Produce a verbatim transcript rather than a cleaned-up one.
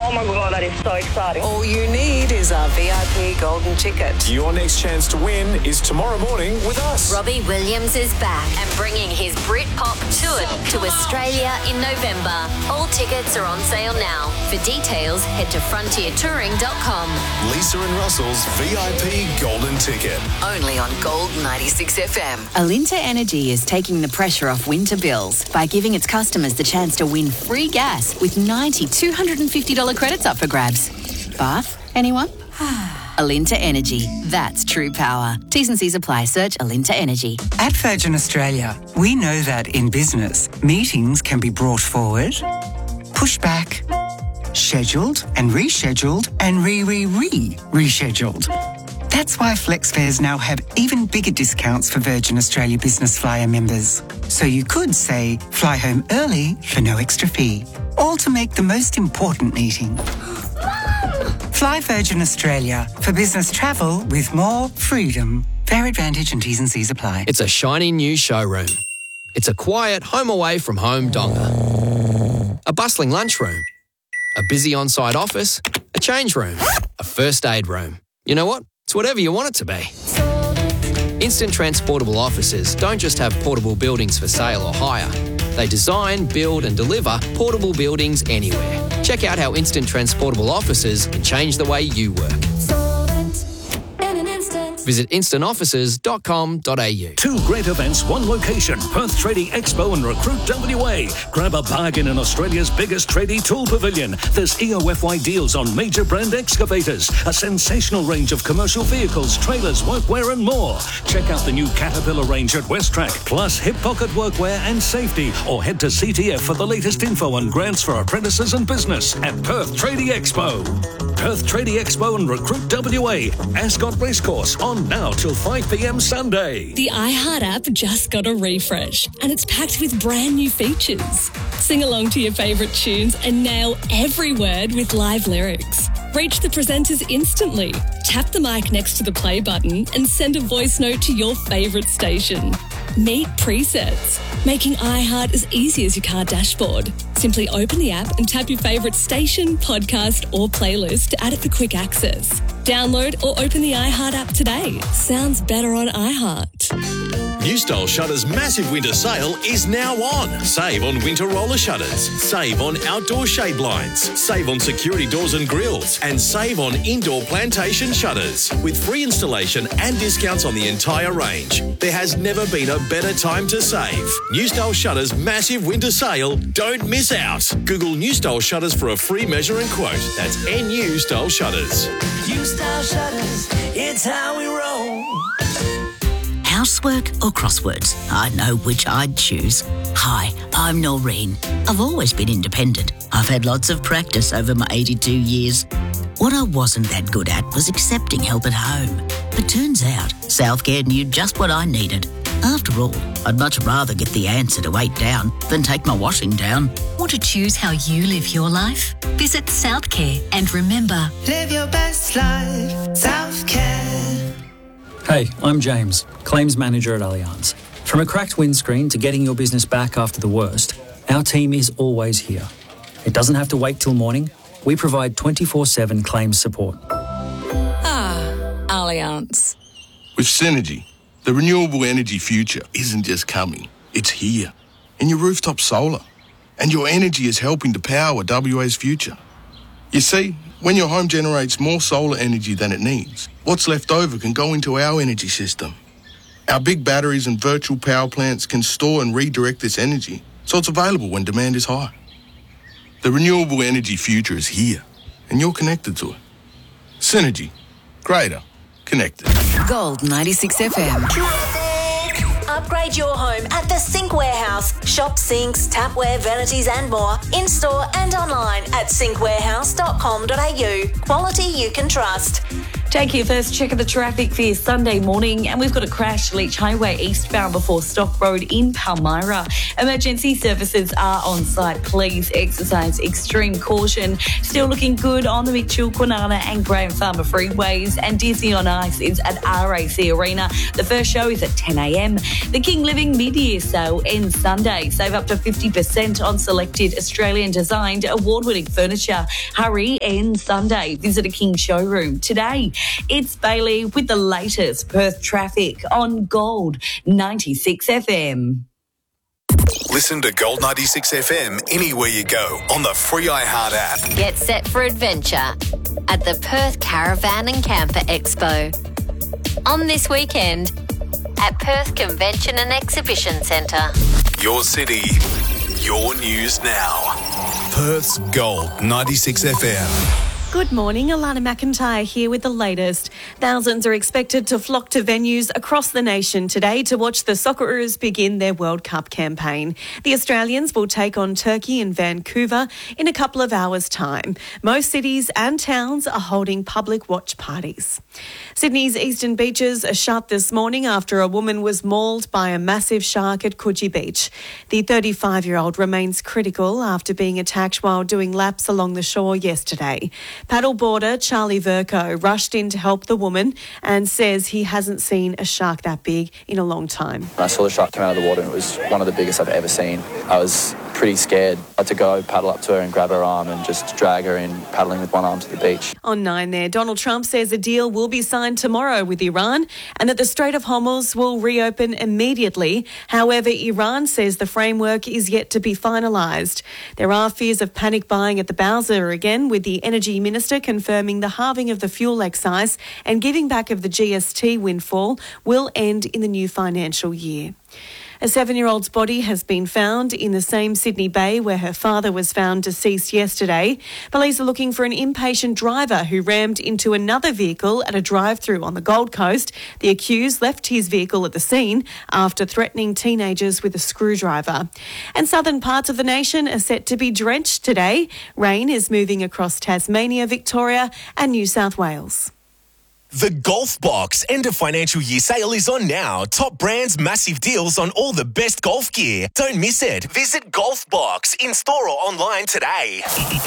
Oh my God, that is so exciting. All you need is a V I P golden ticket. Your next chance to win is tomorrow morning with us. Robbie Williams is back and bringing his Britpop tour to Australia in November. All tickets are on sale now. For details, head to frontier touring dot com. Lisa and Russell's V I P golden ticket. Only on Gold ninety-six F M. Alinta Energy is taking the pressure off winter bills by giving its customers the chance to win free gas with ninety two hundred fifty dollars credits up for grabs. Bath? Anyone? Alinta Energy. That's true power. T's and C's apply. Search Alinta Energy. At Virgin Australia, we know that in business, meetings can be brought forward, pushed back, scheduled and rescheduled and re-re-re-rescheduled. That's why FlexFares now have even bigger discounts for Virgin Australia Business Flyer members. So you could say, fly home early for no extra fee. All to make the most important meeting. Fly Virgin Australia for business travel with more freedom. Fair advantage and T's and C's apply. It's a shiny new showroom. It's a quiet home away from home donga. A bustling lunchroom. A busy on-site office. A change room. A first aid room. You know what? It's whatever you want it to be. Instant Transportable Offices don't just have portable buildings for sale or hire. They design, build and deliver portable buildings anywhere. Check out how Instant Transportable Offices can change the way you work. Visit instant offices dot com dot a u. Two great events, one location. Perth Trading Expo and Recruit W A. Grab a bargain in Australia's biggest tradie tool pavilion. There's E O F Y deals on major brand excavators, a sensational range of commercial vehicles, trailers, workwear and more. Check out the new Caterpillar range at Westrack, plus hip pocket workwear and safety. Or head to C T F for the latest info on grants for apprentices and business at Perth Trading Expo. Perth Trading Expo and Recruit W A. Ascot Racecourse on now till five p m Sunday. The iHeart app just got a refresh and it's packed with brand new features. Sing along to your favourite tunes and nail every word with live lyrics. Reach the presenters instantly. Tap the mic next to the play button and send a voice note to your favourite station. Meet presets, making iHeart as easy as your car dashboard. Simply open the app and tap your favourite station, podcast or playlist to add it for quick access. Download or open the iHeart app today. Sounds better on iHeart. New Style Shutters' massive winter sale is now on. Save on winter roller shutters. Save on outdoor shade blinds. Save on security doors and grills. And save on indoor plantation shutters. With free installation and discounts on the entire range. There has never been a better time to save. New Style Shutters' massive winter sale. Don't miss out. Google New Style Shutters for a free measure and quote. That's N U Style Shutters. New Style Shutters, it's how we roll. Housework or crosswords? I know which I'd choose. Hi, I'm Noreen. I've always been independent. I've had lots of practice over my eighty-two years. What I wasn't that good at was accepting help at home. But turns out, Southcare knew just what I needed. After all, I'd much rather get the answer to eight down than take my washing down. Want to choose how you live your life? Visit Southcare and remember, live your best life, Southcare. Hey, I'm James, Claims Manager at Allianz. From a cracked windscreen to getting your business back after the worst, our team is always here. It doesn't have to wait till morning. We provide twenty-four seven claims support. Ah, Allianz. With Synergy, the renewable energy future isn't just coming, it's here. In your rooftop solar. And your energy is helping to power W A's future. You see, when your home generates more solar energy than it needs, what's left over can go into our energy system. Our big batteries and virtual power plants can store and redirect this energy, so it's available when demand is high. The renewable energy future is here, and you're connected to it. Synergy. Greater. Connected. Gold ninety-six F M. Upgrade your home at the Sink Warehouse. Shop sinks, tapware, vanities and more. In-store and online at sink warehouse dot com dot a u. Quality you can trust. Take your first check of the traffic for your Sunday morning, and we've got a crash Leach Highway eastbound before Stock Road in Palmyra. Emergency services are on site. Please exercise extreme caution. Still looking good on the Mitchell, Kwinana and Graham Farmer freeways, and Disney on Ice is at R A C Arena. The first show is at ten a m. The King Living mid-year sale ends Sunday. Save up to fifty percent on selected Australian-designed award-winning furniture. Hurry, ends Sunday. Visit a King showroom today. It's Bailey with the latest Perth traffic on Gold ninety-six F M. Listen to Gold ninety-six F M anywhere you go on the free iHeart app. Get set for adventure at the Perth Caravan and Camper Expo. On this weekend at Perth Convention and Exhibition Centre. Your city, your news now. Perth's Gold ninety-six F M. Good morning, Alana McIntyre here with the latest. Thousands are expected to flock to venues across the nation today to watch the Socceroos begin their World Cup campaign. The Australians will take on Turkey in Vancouver in a couple of hours' time. Most cities and towns are holding public watch parties. Sydney's eastern beaches are shut this morning after a woman was mauled by a massive shark at Coogee Beach. The thirty-five-year-old remains critical after being attacked while doing laps along the shore yesterday. Paddleboarder Charlie Verco rushed in to help the woman and says he hasn't seen a shark that big in a long time. When I saw the shark come out of the water, it was one of the biggest I've ever seen. I was pretty scared. I had to go paddle up to her and grab her arm and just drag her in, paddling with one arm to the beach. On nine there, Donald Trump says a deal will be signed tomorrow with Iran and that the Strait of Hormuz will reopen immediately. However, Iran says the framework is yet to be finalised. There are fears of panic buying at the Bowser again, with the Energy Minister confirming the halving of the fuel excise and giving back of the G S T windfall will end in the new financial year. A seven-year-old's body has been found in the same Sydney Bay where her father was found deceased yesterday. Police are looking for an impatient driver who rammed into another vehicle at a drive-through on the Gold Coast. The accused left his vehicle at the scene after threatening teenagers with a screwdriver. And southern parts of the nation are set to be drenched today. Rain is moving across Tasmania, Victoria and New South Wales. The Golf Box end of financial year sale is on now. Top brands, massive deals on all the best golf gear. Don't miss it. Visit Golf Box in store or online today.